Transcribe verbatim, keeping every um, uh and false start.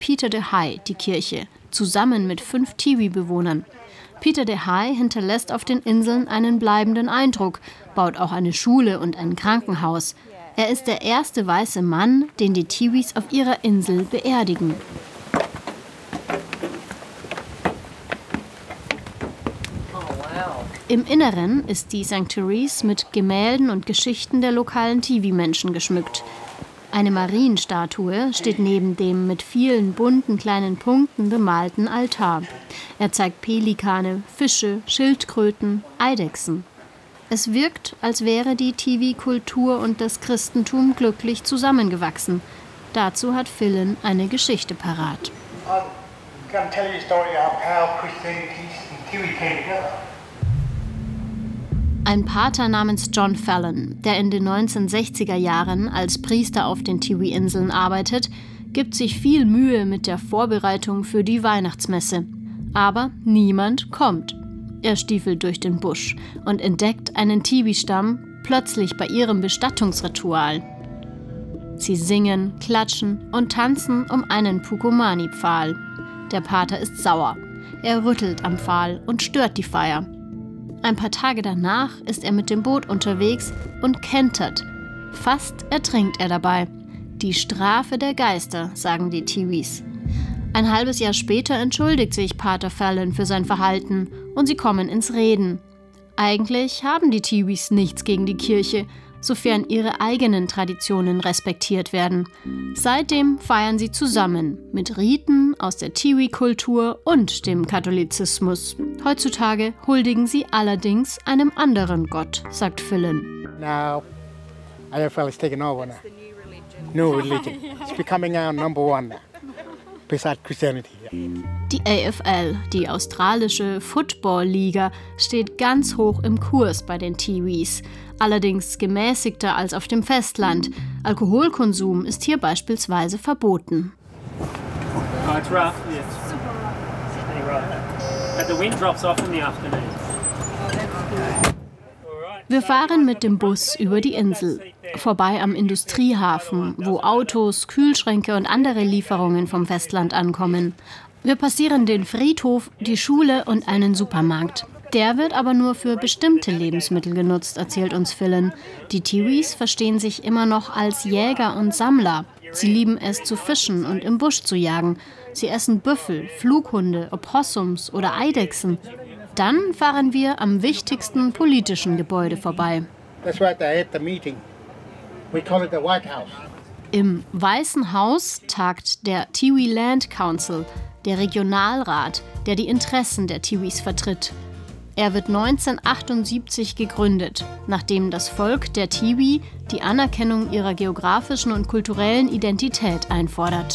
Peter de Haye die Kirche, zusammen mit fünf Tiwi-Bewohnern. Peter de Haye hinterlässt auf den Inseln einen bleibenden Eindruck, baut auch eine Schule und ein Krankenhaus. Er ist der erste weiße Mann, den die Tiwis auf ihrer Insel beerdigen. Im Inneren ist die Sankt Therese mit Gemälden und Geschichten der lokalen Tiwi-Menschen geschmückt. Eine Marienstatue steht neben dem mit vielen bunten kleinen Punkten bemalten Altar. Er zeigt Pelikane, Fische, Schildkröten, Eidechsen. Es wirkt, als wäre die Tiwi-Kultur und das Christentum glücklich zusammengewachsen. Dazu hat Philin eine Geschichte parat. Ein Pater namens John Fallon, der in den neunzehnhundertsechziger Jahren als Priester auf den Tiwi-Inseln arbeitet, gibt sich viel Mühe mit der Vorbereitung für die Weihnachtsmesse. Aber niemand kommt. Er stiefelt durch den Busch und entdeckt einen Tiwi-Stamm plötzlich bei ihrem Bestattungsritual. Sie singen, klatschen und tanzen um einen Pukumani-Pfahl. Der Pater ist sauer. Er rüttelt am Pfahl und stört die Feier. Ein paar Tage danach ist er mit dem Boot unterwegs und kentert. Fast ertrinkt er dabei. Die Strafe der Geister, sagen die Tiwis. Ein halbes Jahr später entschuldigt sich Pater Fallon für sein Verhalten und sie kommen ins Reden. Eigentlich haben die Tiwis nichts gegen die Kirche, sofern ihre eigenen Traditionen respektiert werden. Seitdem feiern sie zusammen mit Riten aus der Tiwi-Kultur und dem Katholizismus. Heutzutage huldigen sie allerdings einem anderen Gott, sagt Philin. Now, I F L is taking over now. New religion. It's becoming our number one now. Besides Christianity. Die A F L, die australische Football-Liga, steht ganz hoch im Kurs bei den Tiwis. Allerdings gemäßigter als auf dem Festland. Alkoholkonsum ist hier beispielsweise verboten. Oh, it's rough. Yes. Pretty rough. But the wind drops off in the afternoon. Wir fahren mit dem Bus über die Insel, vorbei am Industriehafen, wo Autos, Kühlschränke und andere Lieferungen vom Festland ankommen. Wir passieren den Friedhof, die Schule und einen Supermarkt. Der wird aber nur für bestimmte Lebensmittel genutzt, erzählt uns Philin. Die Tiwis verstehen sich immer noch als Jäger und Sammler. Sie lieben es zu fischen und im Busch zu jagen. Sie essen Büffel, Flughunde, Opossums oder Eidechsen. Dann fahren wir am wichtigsten politischen Gebäude vorbei. That's where they had the meeting. We call it the White House. Im Weißen Haus tagt der Tiwi Land Council, der Regionalrat, der die Interessen der Tiwis vertritt. Er wird neunzehnhundertachtundsiebzig gegründet, nachdem das Volk der Tiwi die Anerkennung ihrer geografischen und kulturellen Identität einfordert.